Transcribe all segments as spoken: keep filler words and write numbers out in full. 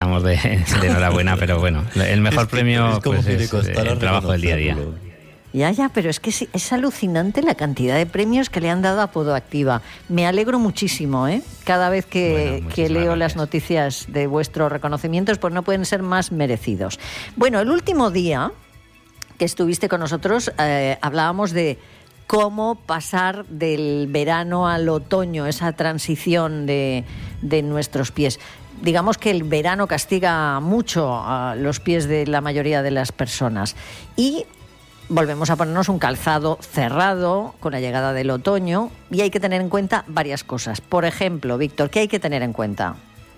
estamos de, de enhorabuena, pero bueno, el mejor es que, premio es, pues, es el trabajo del día a día. Ya, ya, pero es que es, es alucinante la cantidad de premios que le han dado a Podoactiva. Me alegro muchísimo, ¿eh? Cada vez que, bueno, que leo gracias. Las noticias de vuestros reconocimientos, pues no pueden ser más merecidos. Bueno, el último día que estuviste con nosotros, eh, hablábamos de cómo pasar del verano al otoño, esa transición de, de nuestros pies. Digamos que el verano castiga mucho a los pies de la mayoría de las personas. Y volvemos a ponernos un calzado cerrado con la llegada del otoño y hay que tener en cuenta varias cosas. Por ejemplo, Víctor, ¿qué hay que tener en cuenta?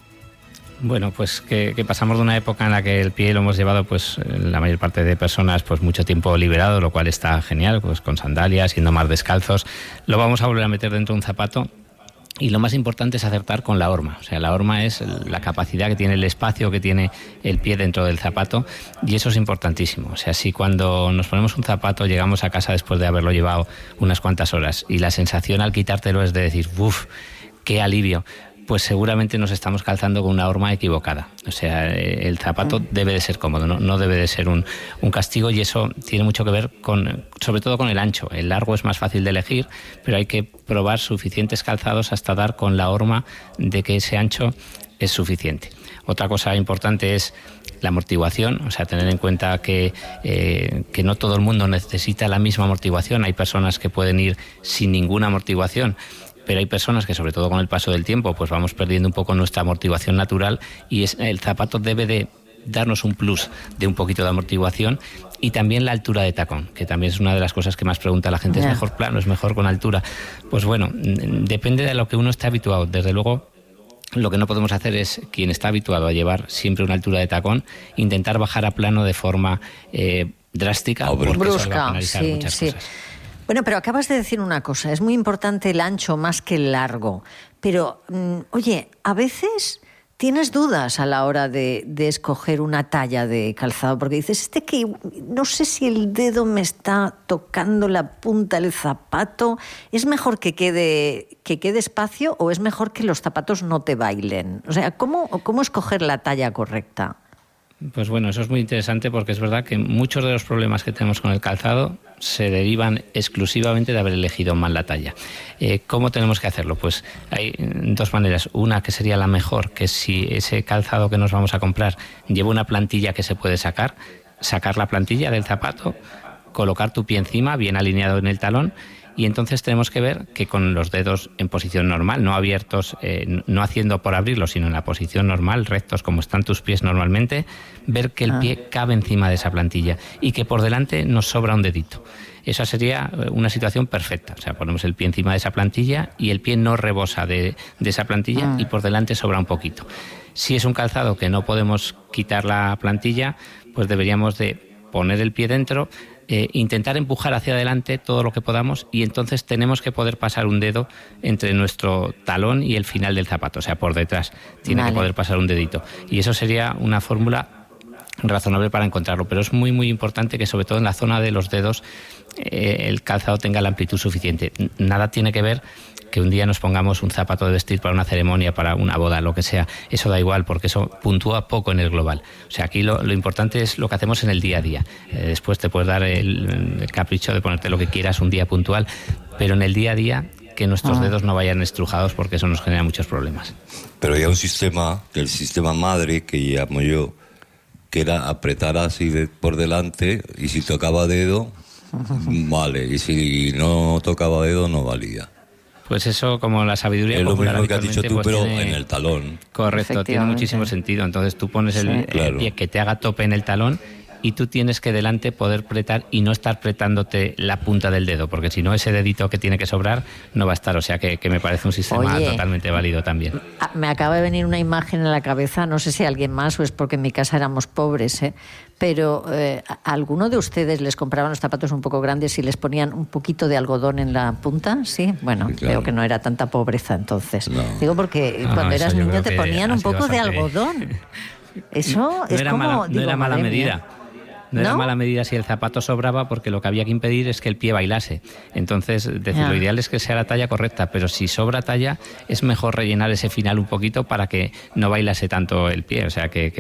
Bueno, pues que, que pasamos de una época en la que el pie lo hemos llevado, pues la mayor parte de personas, pues mucho tiempo liberado, lo cual está genial, pues con sandalias, siendo más descalzos. Lo vamos a volver a meter dentro de un zapato. Y lo más importante es acertar con la horma. O sea, la horma es la capacidad que tiene, el espacio que tiene el pie dentro del zapato, y eso es importantísimo. O sea, si cuando nos ponemos un zapato llegamos a casa después de haberlo llevado unas cuantas horas y la sensación al quitártelo es de decir, uff, qué alivio, pues seguramente nos estamos calzando con una horma equivocada. O sea, el zapato debe de ser cómodo, no, no debe de ser un, un castigo, y eso tiene mucho que ver con, sobre todo con el ancho. El largo es más fácil de elegir, pero hay que probar suficientes calzados hasta dar con la horma de que ese ancho es suficiente. Otra cosa importante es la amortiguación, o sea, tener en cuenta que, eh, que no todo el mundo necesita la misma amortiguación. Hay personas que pueden ir sin ninguna amortiguación, pero hay personas que, sobre todo con el paso del tiempo, pues vamos perdiendo un poco nuestra amortiguación natural, y es, el zapato debe de darnos un plus de un poquito de amortiguación. Y también la altura de tacón, que también es una de las cosas que más pregunta la gente. Yeah. ¿Es mejor plano, es mejor con altura? Pues bueno, depende de lo que uno esté habituado. Desde luego, lo que no podemos hacer es, quien está habituado a llevar siempre una altura de tacón, intentar bajar a plano de forma eh, drástica, oh, porque brusca, eso va a penalizar sí, muchas sí. cosas. Bueno, pero acabas de decir una cosa, es muy importante el ancho más que el largo. Pero, mmm, oye, a veces tienes dudas a la hora de, de escoger una talla de calzado, porque dices, este que no sé si el dedo me está tocando la punta del zapato, ¿es mejor que quede, que quede espacio o es mejor que los zapatos no te bailen? O sea, ¿cómo, cómo escoger la talla correcta? Pues bueno, eso es muy interesante, porque es verdad que muchos de los problemas que tenemos con el calzado se derivan exclusivamente de haber elegido mal la talla. Eh, ¿Cómo tenemos que hacerlo? Pues hay dos maneras. Una, que sería la mejor, que si ese calzado que nos vamos a comprar lleva una plantilla que se puede sacar, sacar la plantilla del zapato, colocar tu pie encima, bien alineado en el talón, y entonces tenemos que ver que con los dedos en posición normal, no abiertos, eh, no haciendo por abrirlos, sino en la posición normal, rectos como están tus pies normalmente, ver que el pie cabe encima de esa plantilla y que por delante nos sobra un dedito. Esa sería una situación perfecta. O sea, ponemos el pie encima de esa plantilla y el pie no rebosa de, de esa plantilla y por delante sobra un poquito. Si es un calzado que no podemos quitar la plantilla, pues deberíamos de poner el pie dentro, Eh, intentar empujar hacia adelante todo lo que podamos, y entonces tenemos que poder pasar un dedo entre nuestro talón y el final del zapato, o sea, por detrás tiene vale. que poder pasar un dedito, y eso sería una fórmula razonable para encontrarlo, pero es muy muy importante que sobre todo en la zona de los dedos eh, el calzado tenga la amplitud suficiente. Nada tiene que ver que un día nos pongamos un zapato de vestir para una ceremonia, para una boda, lo que sea. Eso da igual, porque eso puntúa poco en el global. O sea, aquí lo, lo importante es lo que hacemos en el día a día. Eh, después te puedes dar el, el capricho de ponerte lo que quieras un día puntual, pero en el día a día que nuestros ah. dedos no vayan estrujados, porque eso nos genera muchos problemas. Pero hay un sistema, el sistema madre, que llamo yo, que era apretar así de, por delante, y si tocaba dedo, vale, y si no tocaba dedo, no valía. Pues eso, como la sabiduría es lo popular, mismo que has dicho tú, pues pero tiene... en el talón. Correcto, tiene muchísimo sentido. Entonces tú pones el, sí. el claro. pie que te haga tope en el talón, y tú tienes que delante poder apretar y no estar apretándote la punta del dedo, porque si no, ese dedito que tiene que sobrar no va a estar. O sea que, que me parece un sistema Oye, totalmente válido también. Me acaba de venir una imagen en la cabeza, no sé si alguien más o es porque en mi casa éramos pobres, ¿eh? Pero eh, ¿a alguno de ustedes les compraban los zapatos un poco grandes y les ponían un poquito de algodón en la punta? Sí, bueno, sí, claro. Veo que no era tanta pobreza entonces. No. Digo porque no, cuando eras niño te ponían un poco de algodón. Eso no es era como... Mala, digo, no era mala medida. Mía. No, ¿No? era mala medida si el zapato sobraba, porque lo que había que impedir es que el pie bailase. Entonces, decir, lo ideal es que sea la talla correcta, pero si sobra talla, es mejor rellenar ese final un poquito para que no bailase tanto el pie. O sea, que, que